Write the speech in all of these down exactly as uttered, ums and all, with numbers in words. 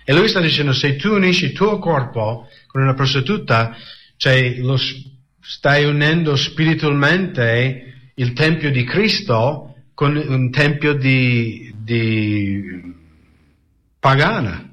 E lui sta dicendo, se tu unisci il tuo corpo con una prostituta, cioè lo stai unendo spiritualmente il tempio di Cristo con un tempio di, di pagana.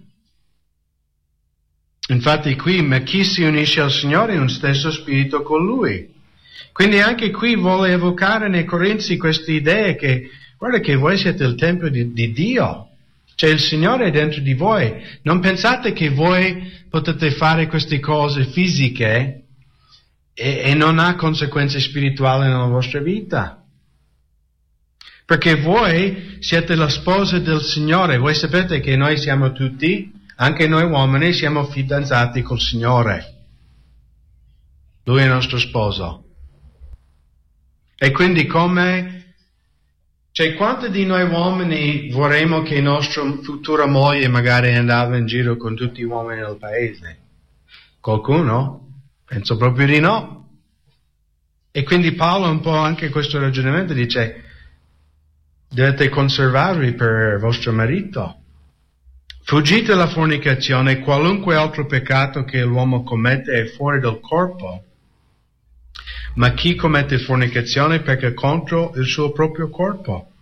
Infatti qui, ma chi si unisce al Signore è un stesso spirito con Lui. Quindi anche qui vuole evocare nei Corinzi queste idee che, guarda che voi siete il tempio di, di Dio, cioè il Signore è dentro di voi. Non pensate che voi potete fare queste cose fisiche e, e non ha conseguenze spirituali nella vostra vita. Perché voi siete la sposa del Signore, voi sapete che noi siamo tutti, anche noi uomini, siamo fidanzati col Signore. Lui è il nostro sposo. E quindi come, cioè quanti di noi uomini vorremmo che nostra futura moglie magari andava in giro con tutti gli uomini del paese? Qualcuno? Penso proprio di no. E quindi Paolo un po' anche questo ragionamento dice, dovete conservarvi per vostro marito. Fuggite la fornicazione, qualunque altro peccato che l'uomo commette è fuori del corpo, ma chi commette fornicazione pecca contro il suo proprio corpo.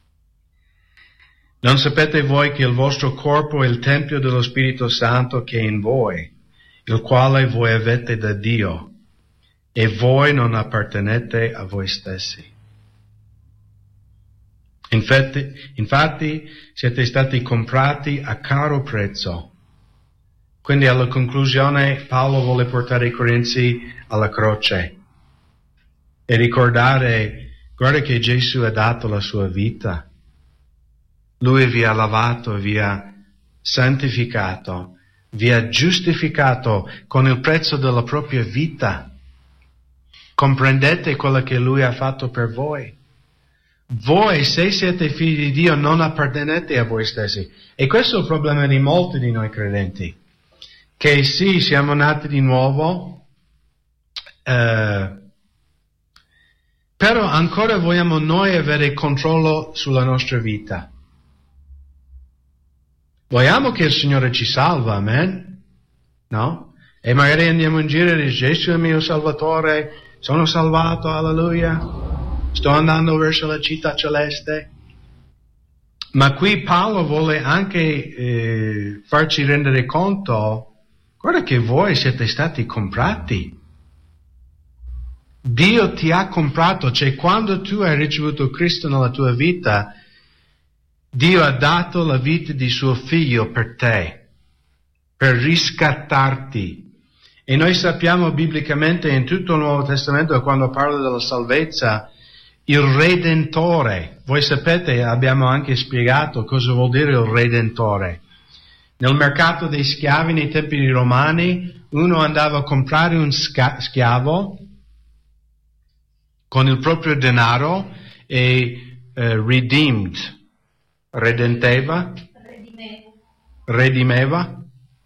Non sapete voi che il vostro corpo è il tempio dello Spirito Santo che è in voi, il quale voi avete da Dio, e voi non appartenete a voi stessi. Infatti, infatti siete stati comprati a caro prezzo. Quindi alla conclusione Paolo vuole portare i Corinzi alla croce e ricordare, guarda che Gesù ha dato la sua vita. Lui vi ha lavato, vi ha santificato, vi ha giustificato con il prezzo della propria vita. Comprendete quello che Lui ha fatto per voi. Voi, se siete figli di Dio, non appartenete a voi stessi. E questo è il problema di molti di noi credenti. Che sì, siamo nati di nuovo, eh, però ancora vogliamo noi avere controllo sulla nostra vita. Vogliamo che il Signore ci salva, amen? No? E magari andiamo in giro e diciamo, Gesù è il mio Salvatore, sono salvato, alleluia. Sto andando verso la città celeste. Ma qui Paolo vuole anche eh, farci rendere conto, guarda che voi siete stati comprati. Dio ti ha comprato, cioè quando tu hai ricevuto Cristo nella tua vita, Dio ha dato la vita di suo figlio per te, per riscattarti. E noi sappiamo biblicamente in tutto il Nuovo Testamento, quando parla della salvezza, il Redentore, voi sapete, abbiamo anche spiegato cosa vuol dire il Redentore. Nel mercato dei schiavi, nei tempi dei Romani, uno andava a comprare un sca- schiavo con il proprio denaro e uh, redeemed, redenteva, redimeva.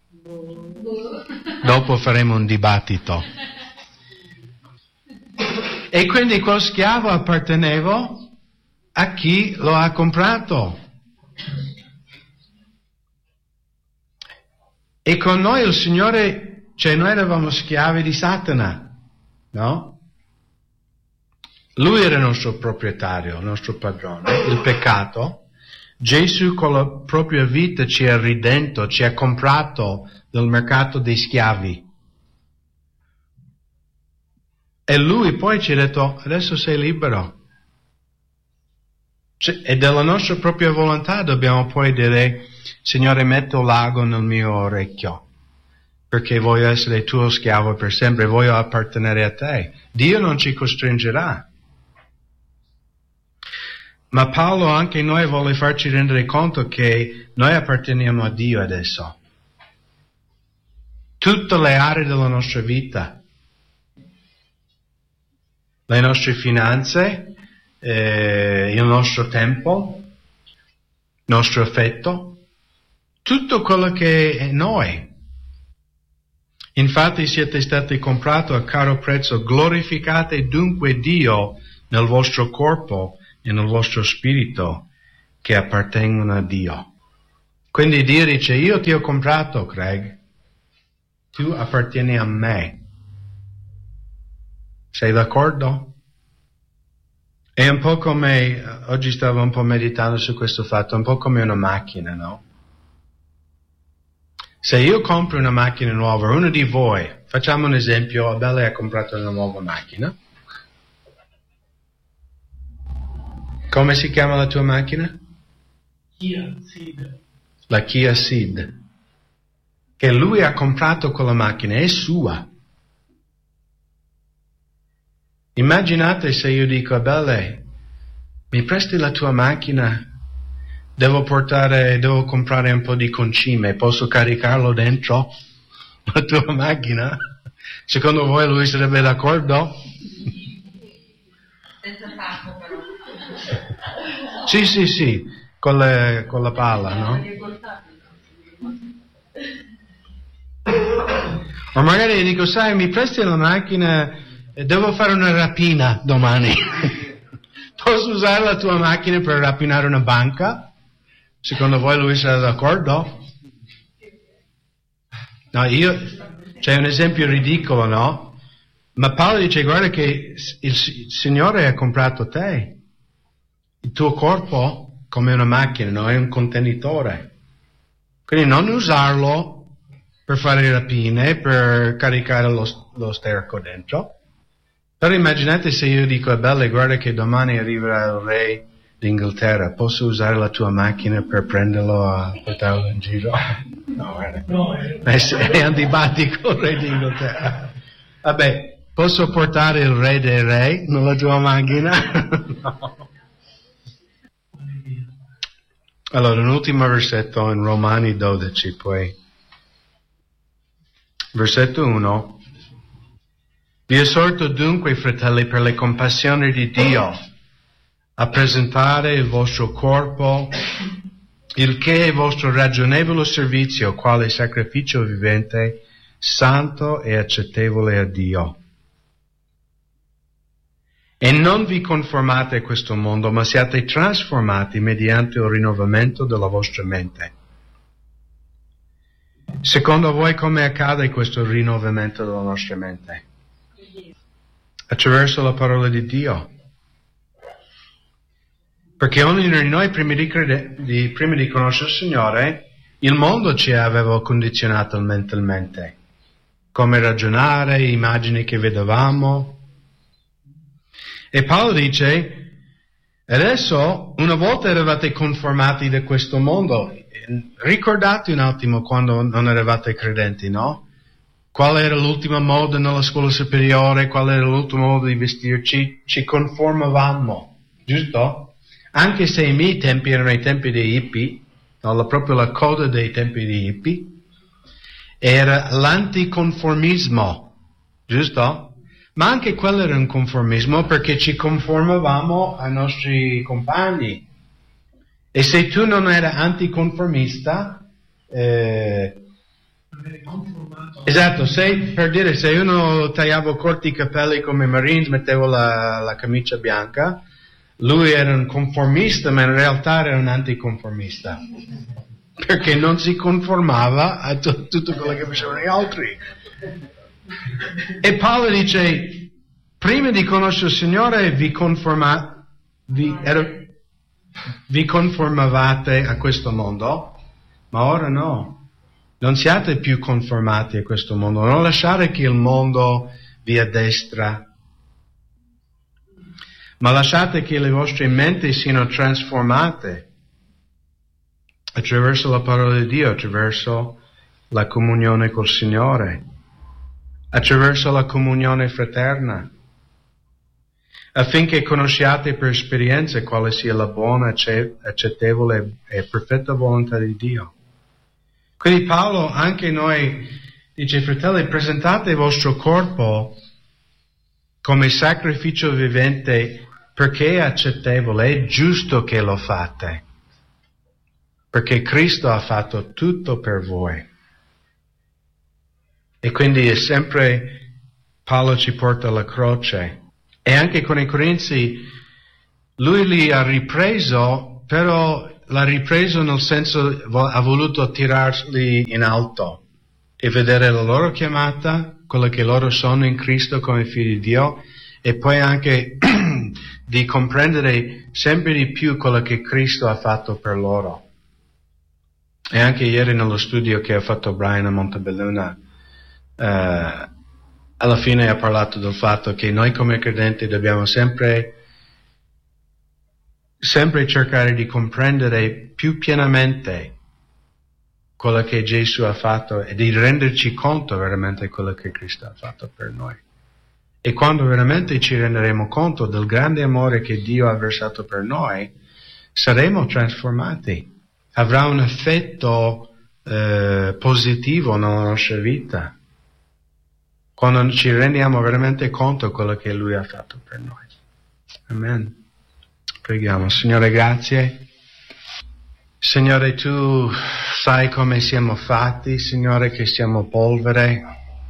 Dopo faremo un dibattito. E quindi quel schiavo apparteneva a chi lo ha comprato. E con noi il Signore, cioè noi eravamo schiavi di Satana, no? Lui era il nostro proprietario, il nostro padrone, il peccato. Gesù con la propria vita ci ha ridento, ci ha comprato dal mercato dei schiavi. E Lui poi ci ha detto, adesso sei libero. Cioè, e della nostra propria volontà dobbiamo poi dire, Signore, metto l'ago nel mio orecchio, perché voglio essere tuo schiavo per sempre, voglio appartenere a te. Dio non ci costringerà. Ma Paolo anche noi vuole farci rendere conto che noi apparteniamo a Dio adesso. Tutte le aree della nostra vita, le nostre finanze, eh, il nostro tempo, il nostro affetto, tutto quello che è noi. Infatti siete stati comprati a caro prezzo, glorificate dunque Dio nel vostro corpo e nel vostro spirito che appartengono a Dio. Quindi Dio dice, io ti ho comprato, Craig, tu appartieni a me. Sei d'accordo? È un po' come, oggi stavo un po' meditando su questo fatto, un po' come una macchina, no? Se io compro una macchina nuova, uno di voi, facciamo un esempio, Abele ha comprato una nuova macchina. Come si chiama la tua macchina? Kia Ceed. La Kia Ceed. Che lui ha comprato quella macchina, è sua. Immaginate se io dico, Abele, mi presti la tua macchina? Devo portare, devo comprare un po' di concime, posso caricarlo dentro la tua macchina? Secondo voi lui sarebbe d'accordo? Senza sacco però. Sì, sì, sì, con, le, con la palla, no? O magari dico, sai, mi presti la macchina, devo fare una rapina domani. Posso usare la tua macchina per rapinare una banca? Secondo voi lui sarà d'accordo? No, io, c'è un esempio ridicolo, no? Ma Paolo dice, guarda che il Signore ha comprato te. Il tuo corpo come una macchina, no? È un contenitore. Quindi non usarlo per fare rapine, per caricare lo, lo sterco dentro. Però immaginate se io dico a Belle, guarda che domani arriverà il re d'Inghilterra, posso usare la tua macchina per prenderlo e portarlo in giro? No, guarda. No, è... È antipatico il re d'Inghilterra. Vabbè, posso portare il re dei re nella tua macchina? No. Allora, un ultimo versetto in Romani dodici, poi. Versetto uno. Vi esorto dunque, fratelli, per le compassioni di Dio, a presentare il vostro corpo, il che è il vostro ragionevole servizio, quale sacrificio vivente, santo e accettevole a Dio. E non vi conformate a questo mondo, ma siate trasformati mediante il rinnovamento della vostra mente. Secondo voi come accade questo rinnovamento della nostra mente? Attraverso la parola di Dio. Perché ognuno di noi, prima di, crede, di, prima di conoscere il Signore, il mondo ci aveva condizionato mentalmente. Come ragionare, immagini che vedevamo. E Paolo dice, adesso, una volta eravate conformati da questo mondo, ricordate un attimo quando non eravate credenti, no? Qual era l'ultima moda nella scuola superiore, qual era l'ultimo modo di vestirci? Ci conformavamo, giusto? Anche se i miei tempi erano i tempi dei hippie, no, la, proprio la coda dei tempi dei hippie, era l'anticonformismo, giusto? Ma anche quello era un conformismo perché ci conformavamo ai nostri compagni. E se tu non eri anticonformista, eh, esatto, se, per dire, se uno tagliava corti i capelli come i Marines, mettevo la, la camicia bianca, lui era un conformista, ma in realtà era un anticonformista. Perché non si conformava a t- tutto quello che facevano gli altri. E Paolo dice, prima di conoscere il Signore vi, conforma, vi, er, vi conformavate a questo mondo, ma ora no, non siate più conformati a questo mondo, non lasciate che il mondo vi addestra, ma lasciate che le vostre menti siano trasformate attraverso la parola di Dio, attraverso la comunione col Signore, attraverso la comunione fraterna, affinché conosciate per esperienza quale sia la buona, accettevole e perfetta volontà di Dio. Quindi Paolo, anche noi, dice, fratelli, presentate il vostro corpo come sacrificio vivente perché è accettevole, è giusto che lo fate, perché Cristo ha fatto tutto per voi. E quindi è sempre, Paolo ci porta alla croce. E anche con i Corinzi, lui li ha ripreso, però l'ha ripreso nel senso, ha voluto tirarli in alto e vedere la loro chiamata, quello che loro sono in Cristo come figli di Dio, e poi anche di comprendere sempre di più quello che Cristo ha fatto per loro. E anche ieri nello studio che ha fatto Brian a Montebelluna, eh, alla fine ha parlato del fatto che noi come credenti dobbiamo sempre sempre cercare di comprendere più pienamente quello che Gesù ha fatto e di renderci conto veramente di quello che Cristo ha fatto per noi. E quando veramente ci renderemo conto del grande amore che Dio ha versato per noi, saremo trasformati. Avrà un effetto eh, positivo nella nostra vita, quando ci rendiamo veramente conto di quello che Lui ha fatto per noi. Amen. Preghiamo. Signore, grazie. Signore, Tu sai come siamo fatti, Signore, che siamo polvere.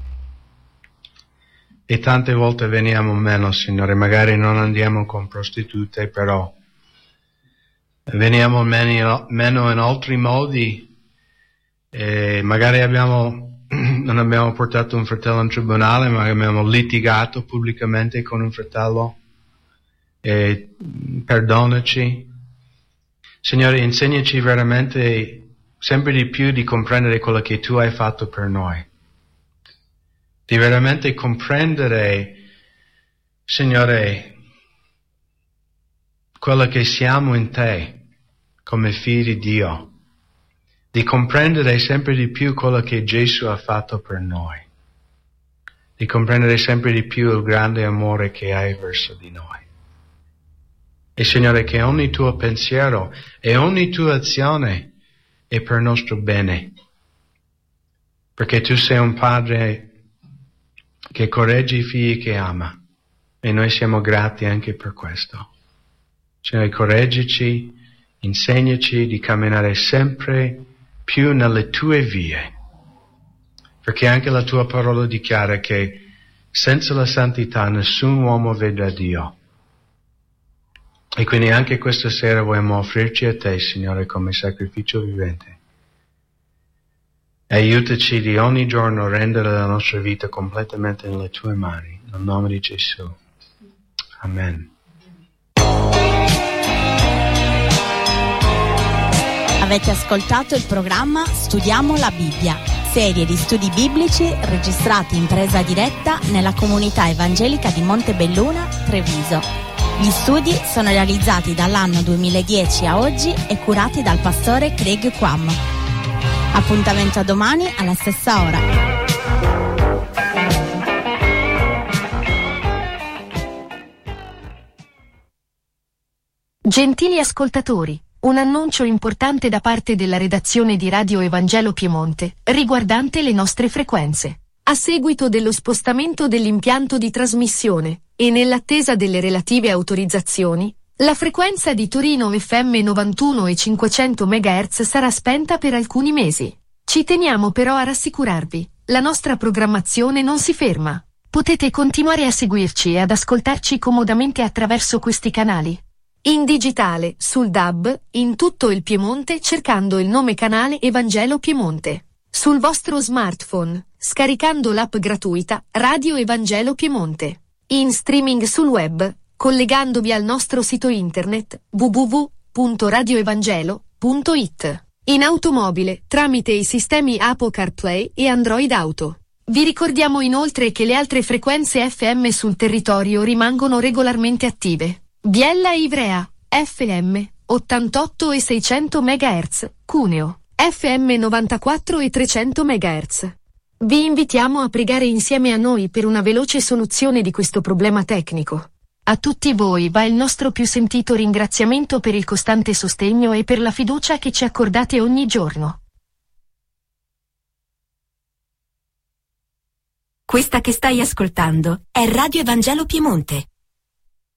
E tante volte veniamo meno, Signore. Magari non andiamo con prostitute, però veniamo meno, meno in altri modi. E magari abbiamo, non abbiamo portato un fratello in tribunale, ma abbiamo litigato pubblicamente con un fratello. E perdonaci. Signore, insegnaci veramente sempre di più di comprendere quello che Tu hai fatto per noi. Di veramente comprendere, Signore, quello che siamo in Te come figli di Dio. Di comprendere sempre di più quello che Gesù ha fatto per noi. Di comprendere sempre di più il grande amore che hai verso di noi. E Signore, che ogni tuo pensiero e ogni tua azione è per nostro bene. Perché Tu sei un Padre che corregge i figli che ama. E noi siamo grati anche per questo. Signore, correggici, insegnaci di camminare sempre più nelle Tue vie. Perché anche la Tua parola dichiara che senza la santità nessun uomo vedrà Dio. E quindi anche questa sera vogliamo offrirci a Te, Signore, come sacrificio vivente. E aiutaci di ogni giorno a rendere la nostra vita completamente nelle Tue mani. Nel nome di Gesù. Amen. Avete ascoltato il programma Studiamo la Bibbia, serie di studi biblici registrati in presa diretta nella comunità evangelica di Montebelluna, Treviso. Gli studi sono realizzati dall'anno duemiladieci a oggi e curati dal pastore Craig Quam. Appuntamento a domani alla stessa ora. Gentili ascoltatori, un annuncio importante da parte della redazione di Radio Evangelo Piemonte, riguardante le nostre frequenze. A seguito dello spostamento dell'impianto di trasmissione, e nell'attesa delle relative autorizzazioni, la frequenza di Torino F M novantuno e cinquecento megahertz sarà spenta per alcuni mesi. Ci teniamo però a rassicurarvi, la nostra programmazione non si ferma. Potete continuare a seguirci e ad ascoltarci comodamente attraverso questi canali. In digitale, sul D A B, in tutto il Piemonte cercando il nome canale Evangelo Piemonte. Sul vostro smartphone, scaricando l'app gratuita Radio Evangelo Piemonte. In streaming sul web, collegandovi al nostro sito internet w w w punto radio evangelo punto i t. In automobile, tramite i sistemi Apple CarPlay e Android Auto. Vi ricordiamo inoltre che le altre frequenze F M sul territorio rimangono regolarmente attive. Biella e Ivrea, F M, ottantotto e seicento megahertz, Cuneo, F M novantaquattro e trecento megahertz. Vi invitiamo a pregare insieme a noi per una veloce soluzione di questo problema tecnico. A tutti voi va il nostro più sentito ringraziamento per il costante sostegno e per la fiducia che ci accordate ogni giorno. Questa che stai ascoltando è Radio Evangelo Piemonte.